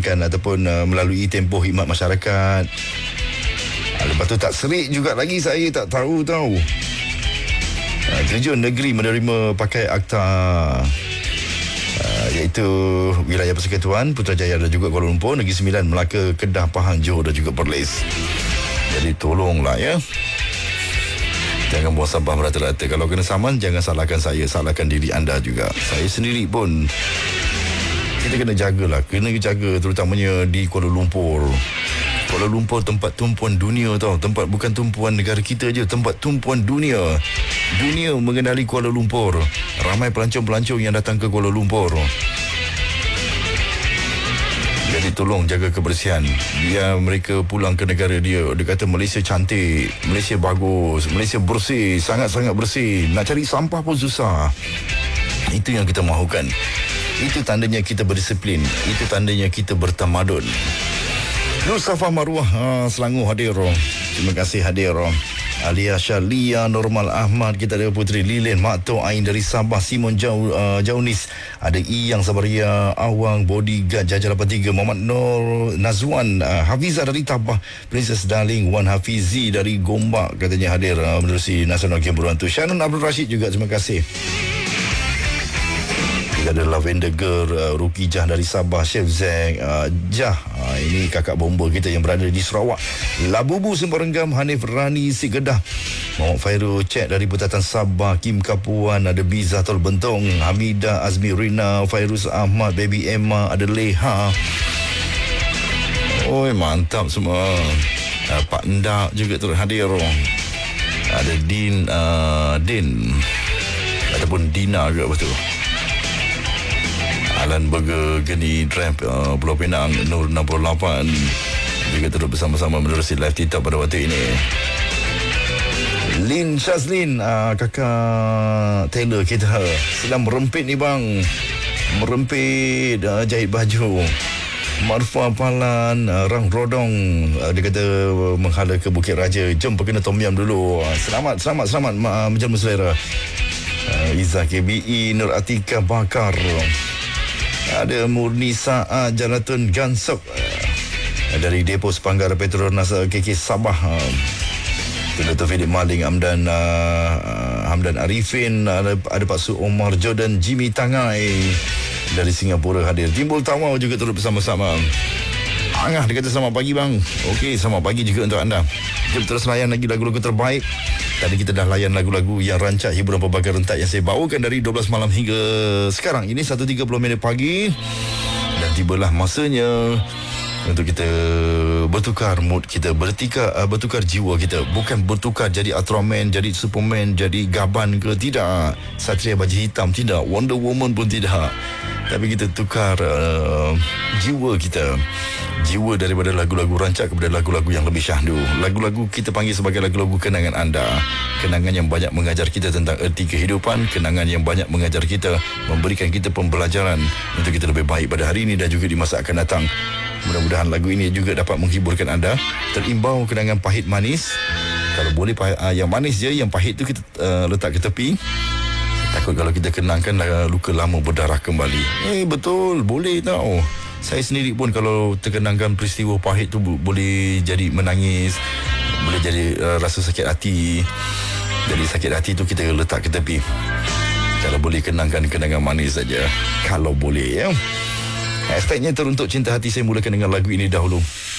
dilaksanakan ataupun melalui tempoh khidmat masyarakat. Lepas tu tak serik juga lagi, saya tak tahu. Terjun negeri menerima pakai akta iaitu wilayah Persekutuan, Putrajaya dan juga Kuala Lumpur, Negeri Sembilan, Melaka, Kedah, Pahang, Johor dan juga Perlis. Jadi tolonglah ya, jangan buang sampah merata-rata. Kalau kena saman, jangan salahkan saya, salahkan diri anda juga. Saya sendiri pun kita kena jagalah, terutamanya di Kuala Lumpur. Kuala Lumpur tempat tumpuan dunia tau. Tempat bukan tumpuan negara kita je, tempat tumpuan dunia. Dunia mengenali Kuala Lumpur. Ramai pelancong-pelancong yang datang ke Kuala Lumpur. Jadi tolong jaga kebersihan. Biar mereka pulang ke negara dia. Dia kata Malaysia cantik, Malaysia bagus, Malaysia bersih, sangat-sangat bersih. Nak cari sampah pun susah. Itu yang kita mahukan. Itu tandanya kita berdisiplin. Itu tandanya kita bertamadun. Nur Safa Maruah Selangor hadir. Terima kasih hadir. Alia Syalia, Normal Ahmad, kita ada Puteri Lilin, Mak Tok Ain dari Sabah, Simon Jaunis, ada Iyang Sabaria, Awang, Bodyguard, Jajah 83, Muhammad Nur Nazwan, Hafizah dari Tabah, Princess Darling, Wan Hafizi dari Gombak katanya hadir menerusi Nasional Game Berantu. Shannon Abdul Rashid juga terima kasih. Ada Lavender Girl, Ruki Jah dari Sabah, Chef Zack, Jah, ini kakak bomba kita yang berada di Sarawak. Labubu Semperenggam, Hanif Rani Si Kedah, Muhammad Fairul Cek dari Petatan Sabah, Kim Kapuan, ada Biza Tol Bentong, Hamida Azmi Rina, Fairuz Ahmad, Baby Emma, ada Leha. Oi, mantap semua. Pak Ndak juga turut hadir. Ada Din ataupun Dina ke betul. Alan Burger, Geni Drive, Pulau Pinang, Nur 68 juga terus bersama-sama menerusi live TikTok pada waktu ini. Lin Shazlin, kakak Taylor kita sedang merempit ni bang, merempit jahit baju. Marfa Palan, Rang Rodong, dia kata menghala ke Bukit Raja, jom pergi Tom Yam dulu. Selamat menjamu selera. Izzah KBE, Nur Atika Bakar, ada Murni Saat, Janatun Gansok dari Depo Sepanggar Petronas KK Sabah, Dr. Philip Maling, Hamdan Arifin, ada Pak Su Omar Jordan, Jimmy Tangai dari Singapura hadir. Timbul Tawau juga turut bersama-sama. Angah, dia kata selamat pagi bang. Okey, selamat pagi juga untuk anda. Jom terus layan lagi lagu-lagu terbaik. Tadi kita dah layan lagu-lagu yang rancak hiburan pelbagai rentak yang saya bawakan dari 12 malam hingga sekarang. Ini 1.30 minit pagi. Dan tibalah masanya untuk kita bertukar mood kita, bertukar jiwa kita. Bukan bertukar jadi Ultraman, jadi Superman, jadi Gaban ke, tidak. Satria Baju Hitam, tidak. Wonder Woman pun tidak. Tapi kita tukar jiwa kita. Jiwa daripada lagu-lagu rancak kepada lagu-lagu yang lebih syahdu. Lagu-lagu kita panggil sebagai lagu-lagu kenangan anda. Kenangan yang banyak mengajar kita tentang erti kehidupan. Kenangan yang banyak mengajar kita, memberikan kita pembelajaran untuk kita lebih baik pada hari ini dan juga di masa akan datang. Mudah-mudahan lagu ini juga dapat menghiburkan anda. Terimbau kenangan pahit manis. Kalau boleh yang manis je, yang pahit tu kita letak ke tepi. Takut kalau kita kenangkan luka lama berdarah kembali. Betul, boleh tau. Saya sendiri pun kalau terkenangkan peristiwa pahit tu boleh jadi menangis, boleh jadi rasa sakit hati. Jadi sakit hati tu kita letak ke tepi. Kalau boleh kenangkan kenangan manis saja. Kalau boleh ya. Hashtagnya teruntuk cinta hati, saya mulakan dengan lagu ini dahulu.